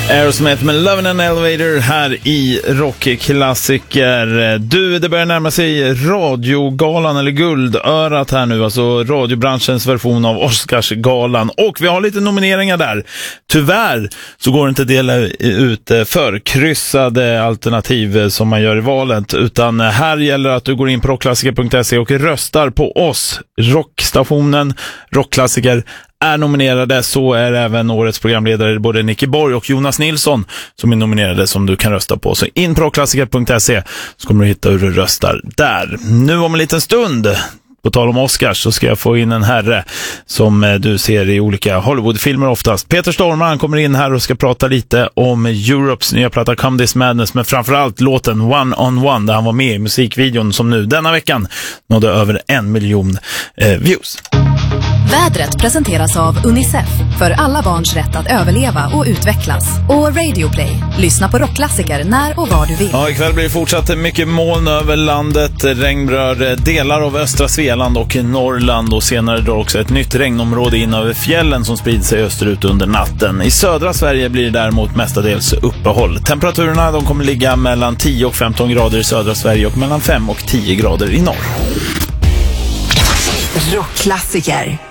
Aerosmith med Love in an Elevator här i Rockklassiker. Du, det börjar närma sig radiogalan eller guldörat här nu, alltså radiobranschens version av Oscarsgalan. Och vi har lite nomineringar där. Tyvärr så går det inte att dela ut förkryssade alternativ som man gör i valet, utan här gäller att du går in på rockklassiker.se och röstar på oss. Rockstationen, Rockklassiker är nominerade, så är även årets programledare både Nicky Borg och Jonas Nilsson som är nominerade, som du kan rösta på. Så in på rockklassiker.se så kommer du hitta hur du röstar där. Nu om en liten stund, på tal om Oscars, så ska jag få in en herre som du ser i olika Hollywoodfilmer oftast. Peter Stormare, han kommer in här och ska prata lite om Europes nya platta Come This Madness, men framförallt låten One on One där han var med i musikvideon som nu denna veckan nådde över 1 miljon views. Vädret presenteras av Unicef, för alla barns rätt att överleva och utvecklas. Och Radio Play. Lyssna på rockklassiker när och var du vill. Ja, ikväll blir det fortsatt mycket moln över landet. Regn berör delar av östra Svealand och Norrland, och senare drar också ett nytt regnområde in över fjällen som sprider sig österut under natten. I södra Sverige blir det däremot mestadels uppehåll. Temperaturerna de kommer ligga mellan 10 och 15 grader i södra Sverige och mellan 5 och 10 grader i norr. Rockklassiker.